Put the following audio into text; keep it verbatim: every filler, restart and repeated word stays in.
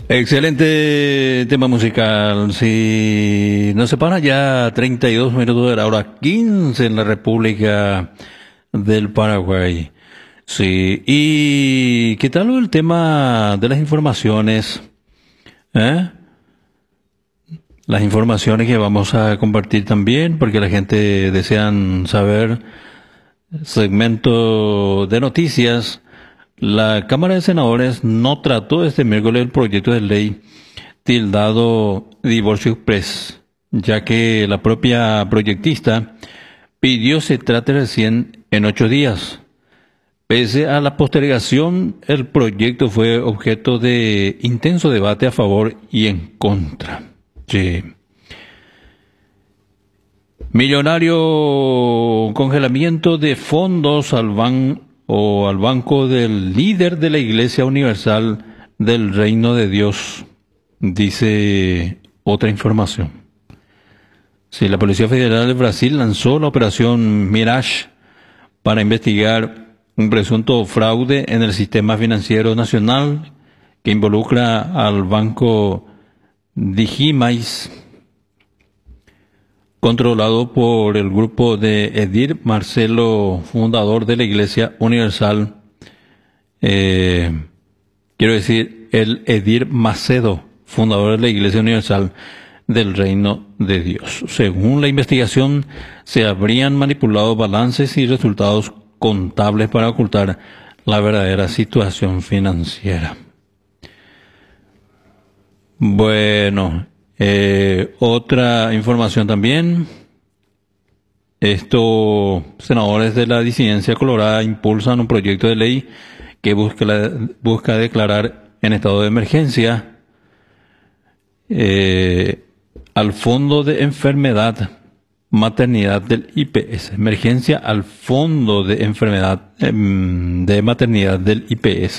Excelente tema musical. Si nos separa ya treinta y dos minutos de la hora quince en la República del Paraguay. Sí, y ¿qué tal el tema de las informaciones? ¿Eh? Las informaciones que vamos a compartir también, porque la gente desean saber. Segmento de noticias. La Cámara de Senadores no trató este miércoles el proyecto de ley tildado Divorcio Express, ya que la propia proyectista pidió se trate recién en ocho días. Pese a la postergación, el proyecto fue objeto de intenso debate a favor y en contra. Sí. Millonario congelamiento de fondos al ban o al banco del líder de la Iglesia Universal del Reino de Dios, dice otra información. Sí, la Policía Federal de Brasil lanzó la operación Mirage para investigar un presunto fraude en el sistema financiero nacional que involucra al banco Digimais, controlado por el grupo de Edir Marcelo, fundador de la Iglesia Universal. Eh, quiero decir, el Edir Macedo, fundador de la Iglesia Universal del Reino de Dios. Según la investigación, se habrían manipulado balances y resultados contables para ocultar la verdadera situación financiera. Bueno, eh, otra información también. Estos senadores de la disidencia colorada impulsan un proyecto de ley que busca, la, busca declarar en estado de emergencia eh, al Fondo de Enfermedad Maternidad del I P S. Emergencia al Fondo de Enfermedad eh, de Maternidad del I P S.